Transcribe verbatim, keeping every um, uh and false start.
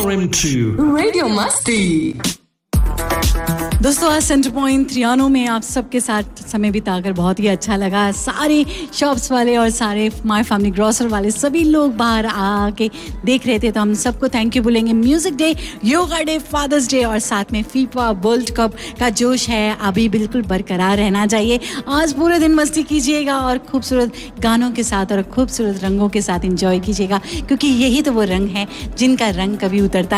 R M to radio मस्ती। दोस्तों आज सेंटर पॉइंट त्रियानो में आप सबके साथ समय बिताकर बहुत ही अच्छा लगा। सारे शॉप्स वाले और सारे माय फैमिली ग्रोसर वाले सभी लोग बाहर आके देख रहे थे, तो हम सबको थैंक यू बोलेंगे। Music day, yoga day, fathers day और साथ में फीफा वर्ल्ड कप का जोश है अभी बिल्कुल बरकरार रहना चाहिए। आज पूरे दिन मस्ती कीजिएगा और खूबसूरत गानों के साथ और खूबसूरत रंगों के साथ एंजॉय कीजिएगा, क्योंकि यही तो वो रंग है जिनका रंग कभी उतरता